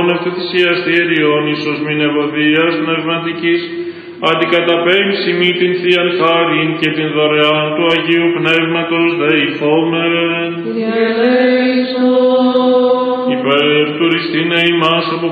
ιερών ευτεθυσίας θηριών ίσως μηνευωδίας πνευματικής, αντικαταπέμψει μη την Θείαν Χάριν και την δωρεάν του Αγίου Πνεύματος δεηθόμεν. Υπέρ του Ριστίνε ημάς από